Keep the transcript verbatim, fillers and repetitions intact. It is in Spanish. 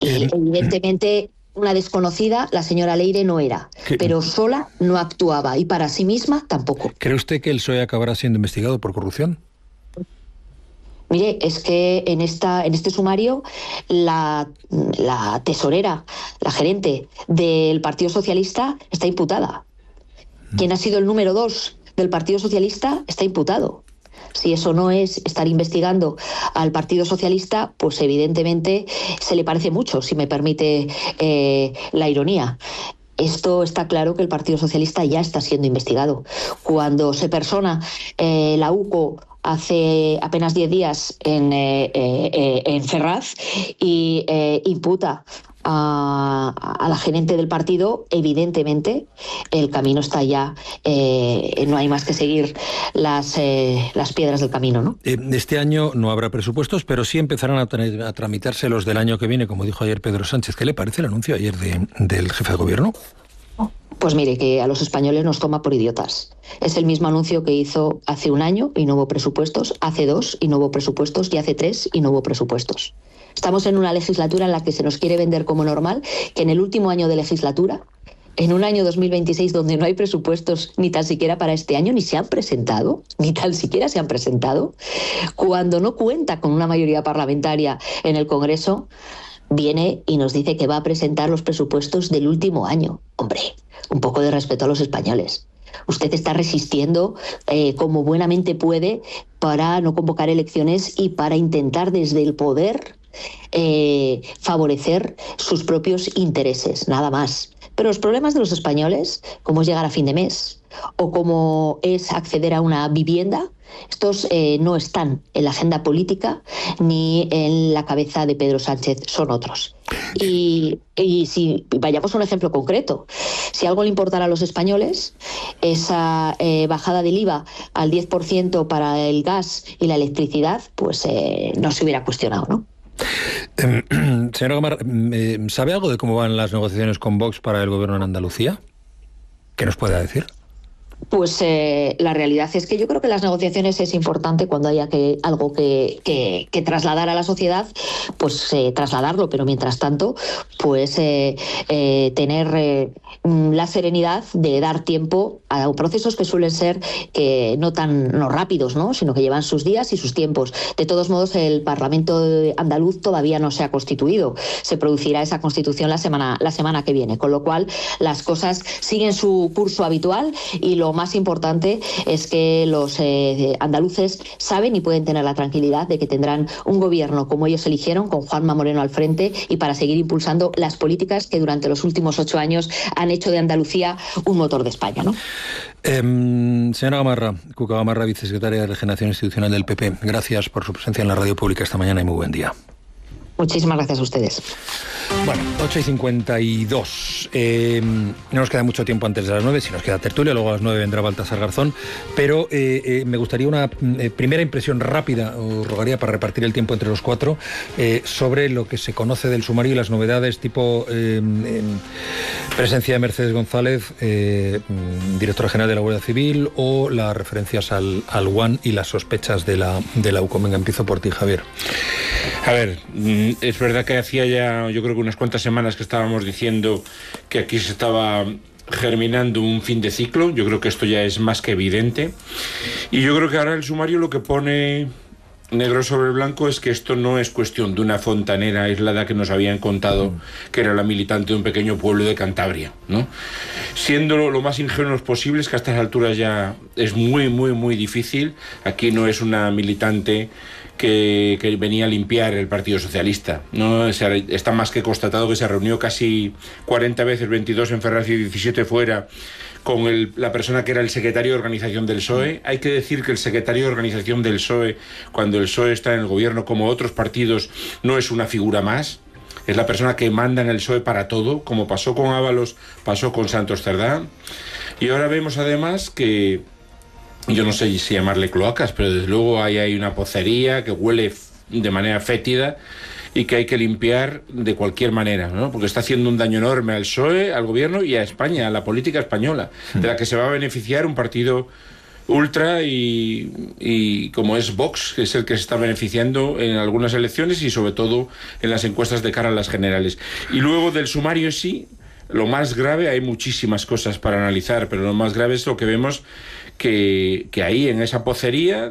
Y evidentemente una desconocida, la señora Leire no era, ¿Qué? Pero sola no actuaba y para sí misma tampoco. ¿Cree usted que el P S O E acabará siendo investigado por corrupción? Mire, es que en esta en este sumario la, la tesorera, la gerente del Partido Socialista está imputada. Quien ha sido el número dos del Partido Socialista está imputado. Si eso no es estar investigando al Partido Socialista, pues evidentemente se le parece mucho, si me permite eh, la ironía. Esto está claro que el Partido Socialista ya está siendo investigado. Cuando se persona eh, la U C O hace apenas diez días en, eh, eh, en Ferraz y eh, imputa A, a la gerente del partido, evidentemente el camino está ya, eh, no hay más que seguir las, eh, las piedras del camino, ¿no? Este año no habrá presupuestos, pero sí empezarán a, tra- a tramitarse los del año que viene, como dijo ayer Pedro Sánchez. ¿Qué le parece el anuncio ayer de, del jefe de gobierno? Pues mire, que a los españoles nos toma por idiotas. Es el mismo anuncio que hizo hace un año y no hubo presupuestos, hace dos y no hubo presupuestos, y hace tres y no hubo presupuestos. Estamos en una legislatura en la que se nos quiere vender como normal que en el último año de legislatura, en un año dos mil veintiséis donde no hay presupuestos ni tan siquiera para este año, ni se han presentado, ni tan siquiera se han presentado, cuando no cuenta con una mayoría parlamentaria en el Congreso, viene y nos dice que va a presentar los presupuestos del último año. Hombre, un poco de respeto a los españoles. Usted está resistiendo eh, como buenamente puede para no convocar elecciones y para intentar desde el poder eh, favorecer sus propios intereses, nada más. Pero los problemas de los españoles, como es llegar a fin de mes o como es acceder a una vivienda, estos eh, no están en la agenda política ni en la cabeza de Pedro Sánchez, son otros. Y, y si vayamos a un ejemplo concreto, si algo le importara a los españoles, esa eh, bajada del I V A al diez por ciento para el gas y la electricidad, pues eh, no se hubiera cuestionado, ¿no? Eh, señora Gamarra, ¿sabe algo de cómo van las negociaciones con Vox para el gobierno en Andalucía? ¿Qué nos puede decir? Pues eh, la realidad es que yo creo que las negociaciones es importante cuando haya que algo que, que, que trasladar a la sociedad, pues eh, trasladarlo, pero mientras tanto, pues eh, eh, tener eh, la serenidad de dar tiempo a procesos que suelen ser que no tan no rápidos, ¿no? Sino que llevan sus días y sus tiempos. De todos modos, el Parlamento andaluz todavía no se ha constituido. Se producirá esa constitución la semana la semana que viene, con lo cual las cosas siguen su curso habitual y lo más importante es que los eh, andaluces saben y pueden tener la tranquilidad de que tendrán un gobierno como ellos eligieron, con Juanma Moreno al frente, y para seguir impulsando las políticas que durante los últimos ocho años han hecho de Andalucía un motor de España, ¿no? Eh, señora Gamarra, Cuca Gamarra, vicesecretaria de Regeneración Institucional del P P, gracias por su presencia en la radio pública esta mañana y muy buen día. Muchísimas gracias a ustedes. Bueno, ocho y cincuenta y dos. Eh, no nos queda mucho tiempo antes de las nueve, si nos queda tertulia, luego a las nueve vendrá Baltasar Garzón, pero eh, eh, me gustaría una eh, primera impresión rápida, os rogaría para repartir el tiempo entre los cuatro, eh, sobre lo que se conoce del sumario y las novedades, tipo eh, eh, presencia de Mercedes González, eh, directora general de la Guardia Civil, o las referencias al, al U A N y las sospechas de la, de la U C O. Venga, empiezo por ti, Javier. A ver, es verdad que hacía ya, yo creo que unas cuantas semanas que estábamos diciendo que aquí se estaba germinando un fin de ciclo. Yo creo que esto ya es más que evidente. Y yo creo que ahora el sumario lo que pone negro sobre blanco es que esto no es cuestión de una fontanera aislada que nos habían contado que era la militante de un pequeño pueblo de Cantabria, ¿no? Siendo lo más ingenuos posibles, que a estas alturas ya es muy, muy, muy difícil. Aquí no es una militante Que, que venía a limpiar el Partido Socialista, ¿no? Se, está más que constatado que se reunió casi cuarenta veces, veintidós en Ferraz y diecisiete fuera, con el, la persona que era el secretario de organización del P S O E. Hay que decir que el secretario de organización del P S O E, cuando el P S O E está en el gobierno, como otros partidos, no es una figura más. Es la persona que manda en el P S O E para todo, como pasó con Ábalos, pasó con Santos Cerdá. Y ahora vemos además que, yo no sé si llamarle cloacas, pero desde luego ahí hay una pocería que huele de manera fétida y que hay que limpiar de cualquier manera, ¿no? Porque está haciendo un daño enorme al P S O E, al gobierno y a España, a la política española, de la que se va a beneficiar un partido ultra y, y como es Vox, que es el que se está beneficiando en algunas elecciones y sobre todo en las encuestas de cara a las generales. Y luego del sumario en sí, lo más grave, hay muchísimas cosas para analizar, pero lo más grave es lo que vemos que, que ahí en esa pocería